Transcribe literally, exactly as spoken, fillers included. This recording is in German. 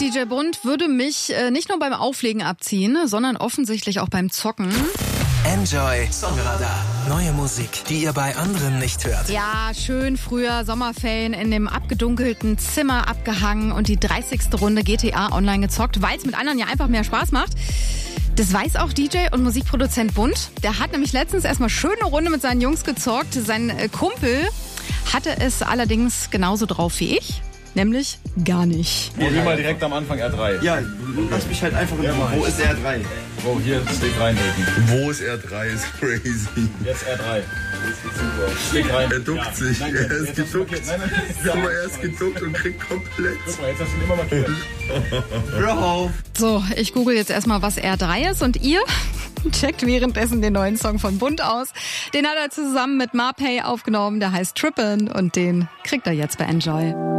D J Bund würde mich äh, nicht nur beim Auflegen abziehen, sondern offensichtlich auch beim Zocken. Enjoy Songradar. Neue Musik, die ihr bei anderen nicht hört. Ja, schön früher Sommerferien in dem abgedunkelten Zimmer abgehangen und die dreißigste Runde G T A online gezockt, weil es mit anderen ja einfach mehr Spaß macht. Das weiß auch D J und Musikproduzent Bund. Der hat nämlich letztens erstmal schön eine Runde mit seinen Jungs gezockt. Sein Kumpel hatte es allerdings genauso drauf wie ich. Nämlich gar nicht. Probier mal direkt am Anfang R drei. Ja, lass mich halt einfach ja, Wo ist R drei? Oh, hier, Stick reindrücken. Wo ist R drei? Ist crazy. Jetzt R drei. Stick rein. Er duckt ja, sich. Nein, er ist geduckt. Nein, nein, nein. Guck mal, er ist geduckt und kriegt komplett. Guck mal, jetzt hast du ihn immer markiert. Hör auf. So, ich google jetzt erstmal, was R drei ist und ihr checkt währenddessen den neuen Song von Bund aus. Den hat er zusammen mit Marpay aufgenommen, der heißt Trippin' und den kriegt er jetzt bei Enjoy.